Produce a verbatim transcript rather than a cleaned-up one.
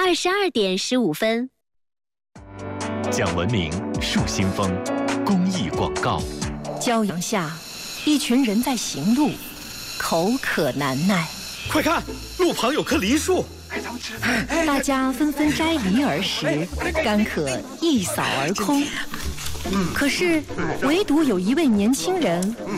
二十二点十五分。 讲文明树新风公益广告。 骄阳下，一群人在行路，口渴难耐。 快看，路旁有棵梨树。 大家纷纷摘梨而食，干渴一扫而空。可是，唯独有一位年轻人